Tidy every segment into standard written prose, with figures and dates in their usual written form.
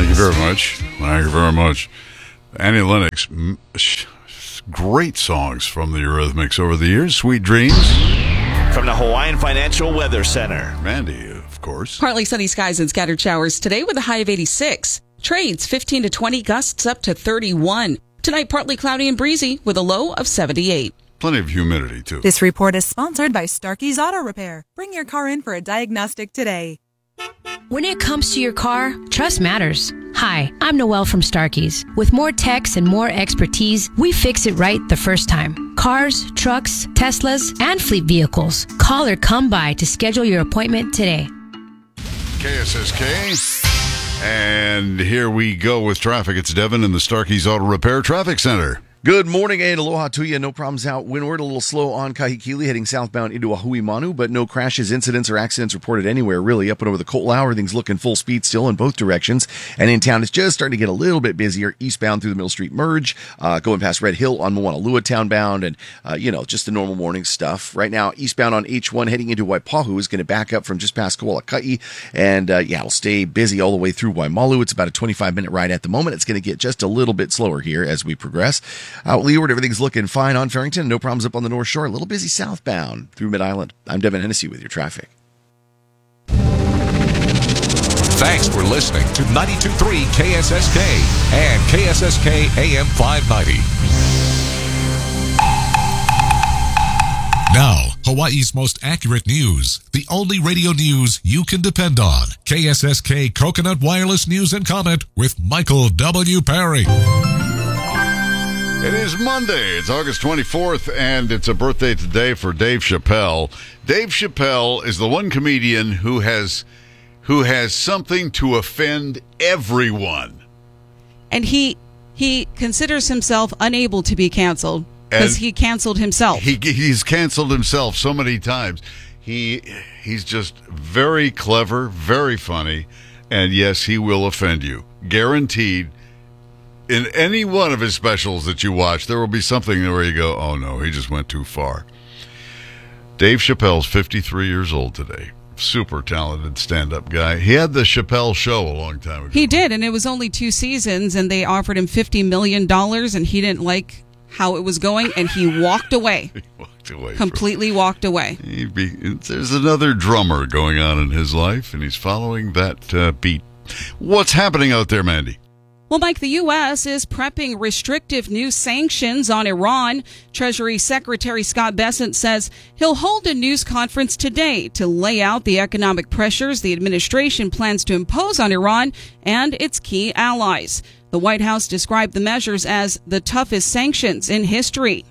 you very much. Thank you very much. Annie Lennox, great songs from the Eurythmics over the years. Sweet Dreams. From the Hawaiian Financial Weather Center. Mandy, of course. Partly sunny skies and scattered showers today with a high of 86. Trades 15 to 20, gusts up to 31. Tonight, partly cloudy and breezy with a low of 78. Plenty of humidity, too. This report is sponsored by Starkey's Auto Repair. Bring your car in for a diagnostic today. When it comes to your car, trust matters. Hi, I'm Noelle from Starkey's. With more techs and more expertise, we fix it right the first time. Cars, trucks, Teslas, and fleet vehicles. Call or come by to schedule your appointment today. KSSK. And here we go with traffic. It's Devin in the Starkey's Auto Repair Traffic Center. Good morning and aloha to you. No problems out windward. A little slow on Kahikili heading southbound into Ahuimanu, but no crashes, incidents, or accidents reported anywhere really. Up and over the Koolau, everything's looking full speed still in both directions. And in town, it's just starting to get a little bit busier eastbound through the Middle Street Merge, going past Red Hill on Moanalua townbound, and, just the normal morning stuff. Right now, eastbound on H1 heading into Waipahu is going to back up from just past Kawalakai. And, it'll stay busy all the way through Waimalu. It's about a 25-minute ride at the moment. It's going to get just a little bit slower here as we progress. Out leeward, everything's looking fine on Farrington. No problems up on the North Shore. A little busy southbound through Mid-Island. I'm Devin Hennessy with your traffic. Thanks for listening to 92.3 KSSK and KSSK AM 590. Now, Hawaii's most accurate news. The only radio news you can depend on. KSSK Coconut Wireless News and Comment with Michael W. Perry. It is Monday. It's August 24th, and it's a birthday today for Dave Chappelle. Dave Chappelle is the one comedian who has something to offend everyone. And he considers himself unable to be canceled because he canceled himself. He's canceled himself so many times. He's just very clever, very funny, and yes, he will offend you. Guaranteed. In any one of his specials that you watch, there will be something where you go, oh no, he just went too far. Dave Chappelle's 53 years old today. Super talented stand-up guy. He had the Chappelle Show a long time ago. He did, and it was only 2 seasons, and they offered him $50 million, and he didn't like how it was going, and he walked away. He walked away. Completely walked away. There's another drummer going on in his life, and he's following that beat. What's happening out there, Mandy? Well, Mike, the U.S. is prepping restrictive new sanctions on Iran. Treasury Secretary Scott Bessent says he'll hold a news conference today to lay out the economic pressures the administration plans to impose on Iran and its key allies. The White House described the measures as the toughest sanctions in history.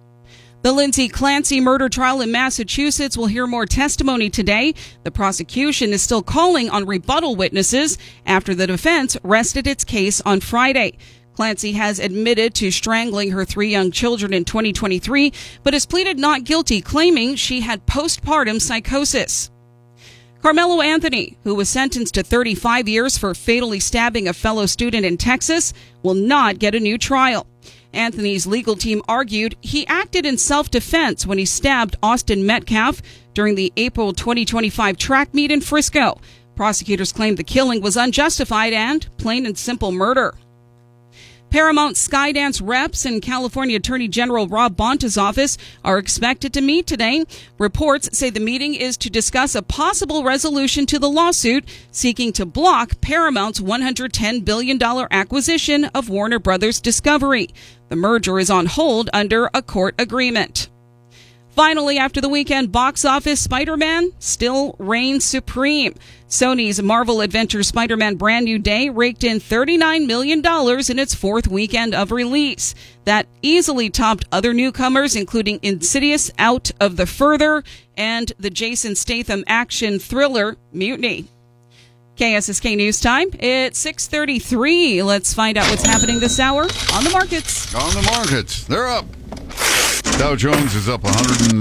The Lindsay Clancy murder trial in Massachusetts will hear more testimony today. The prosecution is still calling on rebuttal witnesses after the defense rested its case on Friday. Clancy has admitted to strangling her 3 young children in 2023, but has pleaded not guilty, claiming she had postpartum psychosis. Carmelo Anthony, who was sentenced to 35 years for fatally stabbing a fellow student in Texas, will not get a new trial. Anthony's legal team argued he acted in self-defense when he stabbed Austin Metcalf during the April 2025 track meet in Frisco. Prosecutors claimed the killing was unjustified and plain and simple murder. Paramount Skydance reps and California Attorney General Rob Bonta's office are expected to meet today. Reports say the meeting is to discuss a possible resolution to the lawsuit seeking to block Paramount's $110 billion acquisition of Warner Brothers Discovery. The merger is on hold under a court agreement. Finally, after the weekend box office, Spider-Man still reigns supreme. Sony's Marvel Adventures Spider-Man Brand New Day raked in $39 million in its 4th weekend of release. That easily topped other newcomers, including Insidious Out of the Further and the Jason Statham action thriller Mutiny. KSSK News Time. It's 6:33. Let's find out what's happening this hour on the markets. On the markets, they're up. Dow Jones is up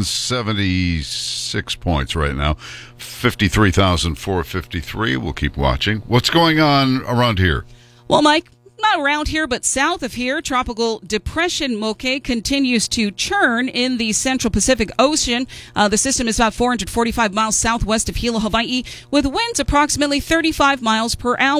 176 points right now, 53,453. We'll keep watching. What's going on around here? Well, Mike, not around here, but south of here, Tropical Depression Moke continues to churn in the Central Pacific Ocean. The system is about 445 miles southwest of Hilo, Hawaii, with winds approximately 35 miles per hour.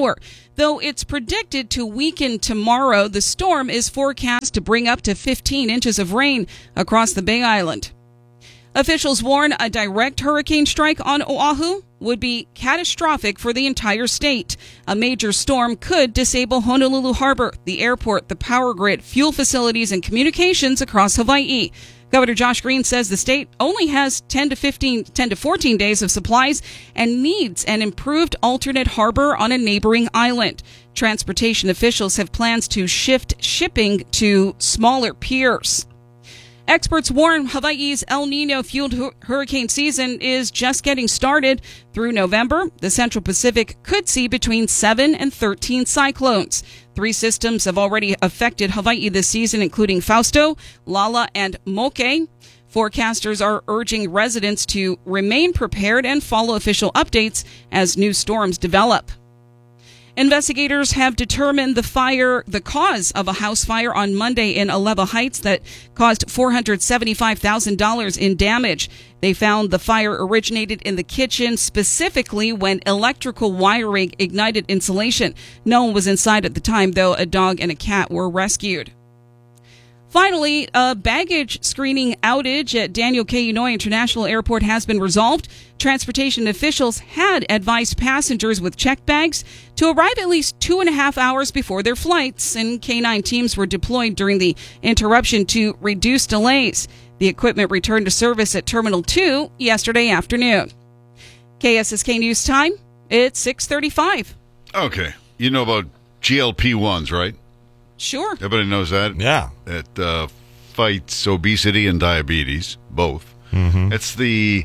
Though it's predicted to weaken tomorrow, the storm is forecast to bring up to 15 inches of rain across the Bay Island. Officials warn a direct hurricane strike on Oahu would be catastrophic for the entire state. A major storm could disable Honolulu Harbor, the airport, the power grid, fuel facilities, and communications across Hawaii. Governor Josh Green says the state only has 10 to 14 days of supplies and needs an improved alternate harbor on a neighboring island. Transportation officials have plans to shift shipping to smaller piers. Experts warn Hawaii's El Nino-fueled hurricane season is just getting started. Through November, the Central Pacific could see between 7 and 13 cyclones. 3 systems have already affected Hawaii this season, including Fausto, Lala, and Moke. Forecasters are urging residents to remain prepared and follow official updates as new storms develop. Investigators have determined the cause of a house fire on Monday in Alewa Heights that caused $475,000 in damage. They found the fire originated in the kitchen, specifically when electrical wiring ignited insulation. No one was inside at the time, though a dog and a cat were rescued. Finally, a baggage screening outage at Daniel K. Inouye International Airport has been resolved. Transportation officials had advised passengers with checked bags to arrive at least 2.5 hours before their flights, and K-9 teams were deployed during the interruption to reduce delays. The equipment returned to service at Terminal 2 yesterday afternoon. KSSK News Time, it's 6:35. Okay. You know about GLP-1s, right? Sure. Everybody knows that? Yeah. It fights obesity and diabetes, both. Mm-hmm. It's the,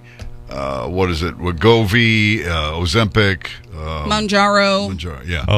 Wegovy, Ozempic. Mounjaro. Yeah.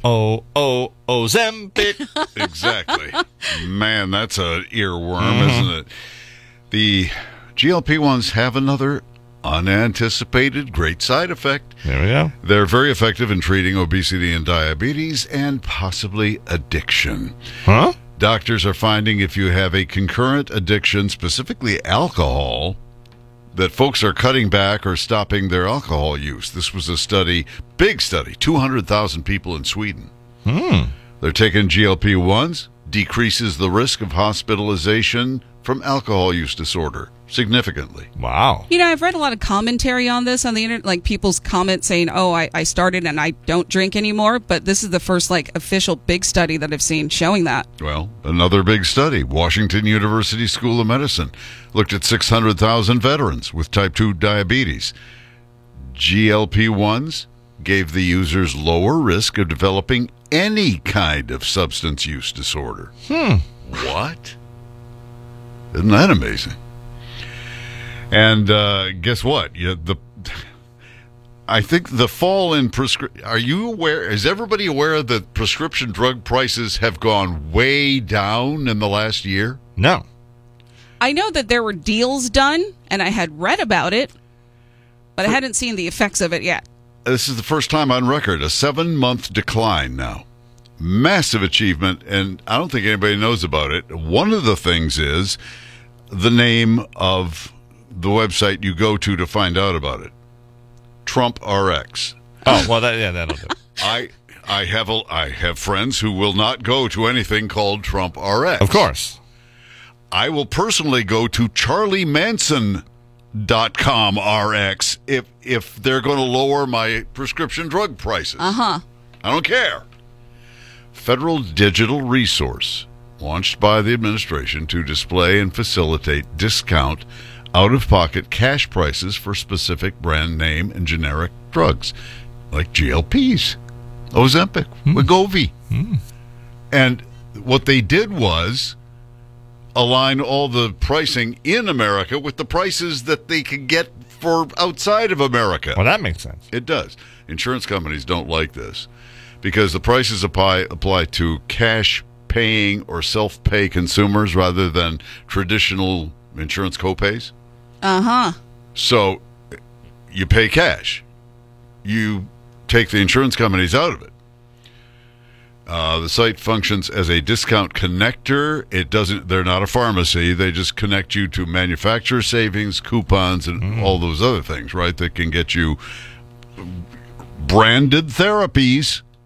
Ozempic. Exactly. Man, that's an earworm, isn't it? The GLP-1s have another unanticipated great side effect. There we go. They're very effective in treating obesity and diabetes and possibly addiction. Huh? Doctors are finding if you have a concurrent addiction, specifically alcohol, that folks are cutting back or stopping their alcohol use. This was a study, big study, 200,000 people in Sweden. They're taking GLP-1s, decreases the risk of hospitalization from alcohol use disorder significantly. Wow. You know, I've read a lot of commentary on this on the internet, like people's comments saying, I started and I don't drink anymore, but this is the first official big study that I've seen showing that. Well, another big study, Washington University School of Medicine, looked at 600,000 veterans with type 2 diabetes. GLP-1s gave the users lower risk of developing any kind of substance use disorder. What? Isn't that amazing? And guess what? I think the fall in prescription. Are you aware? Is everybody aware that prescription drug prices have gone way down in the last year? No. I know that there were deals done, and I had read about it, but I hadn't seen the effects of it yet. This is the first time on record, a 7-month decline now. Massive achievement, and I don't think anybody knows about it. One of the things is the name of the website you go to find out about it. Trump RX. Oh, well, that'll do. I have friends who will not go to anything called Trump RX. Of course. I will personally go to CharlieManson.com RX if they're going to lower my prescription drug prices. I don't care. Federal digital resource launched by the administration to display and facilitate discount out-of-pocket cash prices for specific brand name and generic drugs like GLPs, Ozempic, Wegovy. And what they did was align all the pricing in America with the prices that they could get for outside of America. Well, that makes sense. It does. Insurance companies don't like this because the prices apply to cash-paying or self-pay consumers rather than traditional insurance copays. So you pay cash. You take the insurance companies out of it. The site functions as a discount connector. They're not a pharmacy. They just connect you to manufacturer savings, coupons, and all those other things, right? That can get you branded therapies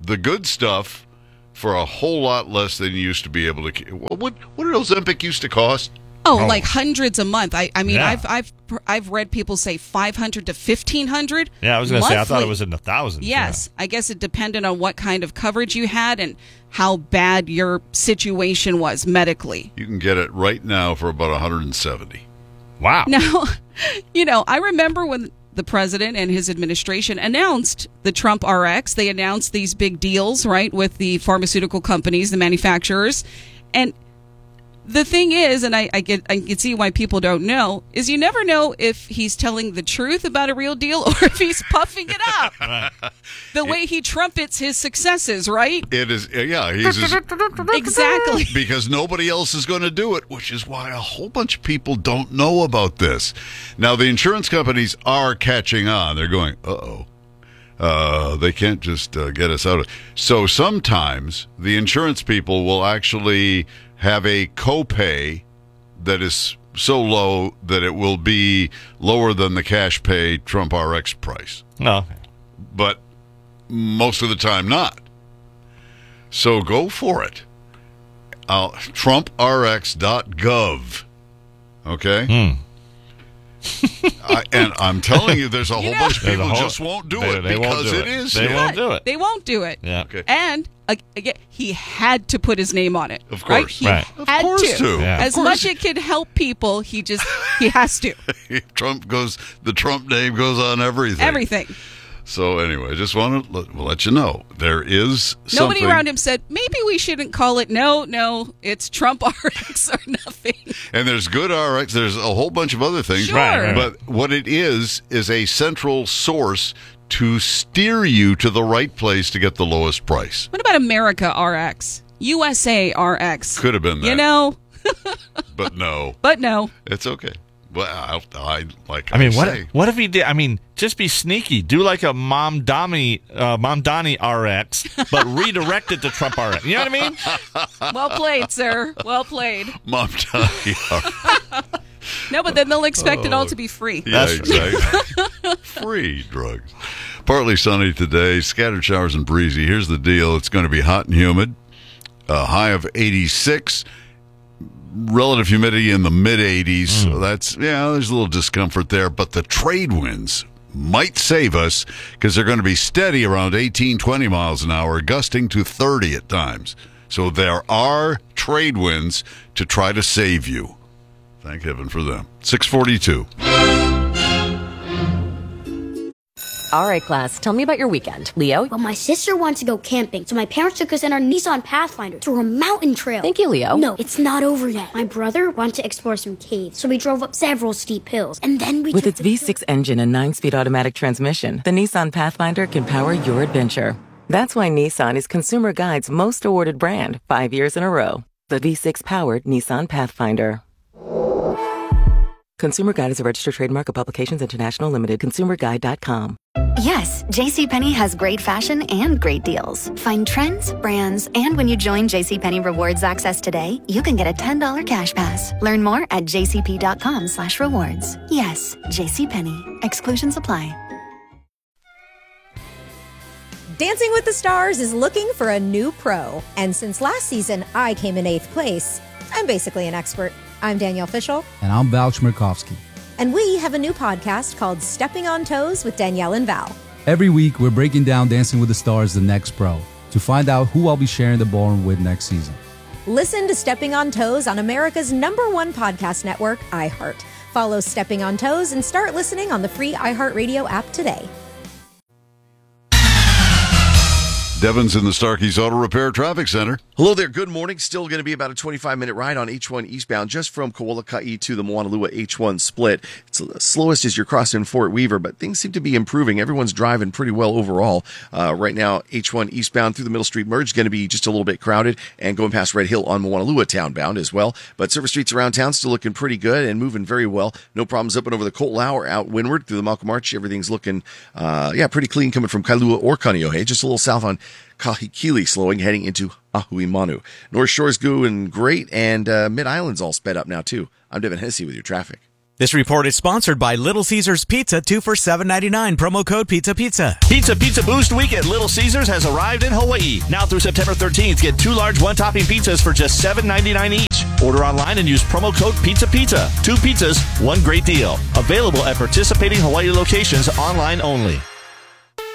the good stuff for a whole lot less than you used to be able to. What did Ozempic used to cost? Oh, like hundreds a month. I mean, Yeah. I've read people say $500 to $1,500. Yeah, I was going to say, I thought monthly. it was in the thousands. Yes, I guess it depended on what kind of coverage you had and how bad your situation was medically. You can get it right now for about $170. Yeah. Wow. Now, I remember when the president and his administration announced the Trump RX. They announced these big deals, right, with the pharmaceutical companies, the manufacturers, and the thing is, and I can see why people don't know, is you never know if he's telling the truth about a real deal or if he's puffing it up. The way he trumpets his successes, right? It is, yeah, he's Exactly. because nobody else is going to do it, which is why a whole bunch of people don't know about this. Now, the insurance companies are catching on. They're going, they can't just get us out of it. So sometimes the insurance people will actually have a copay that is so low that it will be lower than the cash pay Trump RX price. No. But most of the time not. So go for it. TrumpRx.gov. Okay? And I'm telling you, there's a whole bunch of people just won't do it They won't because do it is. They won't do it. They won't do it. Yeah. Okay. And again, he had to put his name on it. Of right? course. He Right. had Of course to. Yeah. As Of course. much it can help people, he has to. The Trump name goes on everything. Everything. So anyway, just want to let you know there is something. Nobody around him said, maybe we shouldn't call it. No, it's Trump RX or nothing. And there's good RX. There's a whole bunch of other things. Sure. Right. But what it is a central source to steer you to the right place to get the lowest price. What about America RX? USA RX? Could have been that. You know, But no, but no. it's okay. Well, I mean, say. what if he did? I mean, just be sneaky. Do like a Mom Donnie RX, but redirect it to Trump RX. You know what I mean? Well played, sir. Well played. Mom Donnie. No, but then they'll expect it all to be free. Yeah, exactly. Free drugs. Partly sunny today, scattered showers and breezy. Here's the deal. It's going to be hot and humid. A high of 86. Relative humidity in the mid-80s. So that's, there's a little discomfort there. But the trade winds might save us because they're going to be steady around 18, 20 miles an hour, gusting to 30 at times. So there are trade winds to try to save you. Thank heaven for them. 642. All right, class, tell me about your weekend. Leo? Well, my sister wants to go camping, so my parents took us in our Nissan Pathfinder through a mountain trail. Thank you, Leo. No, it's not over yet. My brother wanted to explore some caves, so we drove up several steep hills, and then we With took its the V6 engine and 9-speed automatic transmission, the Nissan Pathfinder can power your adventure. That's why Nissan is Consumer Guide's most awarded brand 5 years in a row. The V6-powered Nissan Pathfinder. Consumer Guide is a registered trademark of Publications International Limited. ConsumerGuide.com. Yes, JCPenney has great fashion and great deals. Find trends, brands, and when you join JCPenney Rewards Access today, you can get a $10 cash pass. Learn more at jcp.com/rewards. Yes, JCPenney. Exclusions apply. Dancing with the Stars is looking for a new pro. And since last season, I came in 8th place. I'm basically an expert. I'm Danielle Fishel. And I'm Val Chmerkovsky. And we have a new podcast called Stepping on Toes with Danielle and Val. Every week, we're breaking down Dancing with the Stars, the next pro, to find out who I'll be sharing the ballroom with next season. Listen to Stepping on Toes on America's #1 podcast network, iHeart. Follow Stepping on Toes and start listening on the free iHeartRadio app today. Devon's in the Starkey's Auto Repair Traffic Center. Hello there. Good morning. Still going to be about a 25-minute ride on H1 eastbound, just from Kawalaka'i to the Moanalua H1 split. It's the slowest as you're crossing Fort Weaver, but things seem to be improving. Everyone's driving pretty well overall. Right now, H1 eastbound through the Middle Street Merge is going to be just a little bit crowded, and going past Red Hill on Moanalua townbound as well. But service streets around town still looking pretty good and moving very well. No problems up and over the Colt Lauer out windward through the Malcolm Arch. Everything's looking, pretty clean coming from Kailua or Kaneohe, just a little south on Kahikili slowing, heading into Ahuimanu. North Shore's going great, and Mid-Island's all sped up now, too. I'm Devin Hennessy with your traffic. This report is sponsored by Little Caesars Pizza, 2 for $7.99. Promo code Pizza Pizza. Pizza Boost Week at Little Caesars has arrived in Hawaii. Now through September 13th, get 2 large one-topping pizzas for just $7.99 each. Order online and use promo code Pizza Pizza. 2 pizzas, 1 great deal. Available at participating Hawaii locations online only.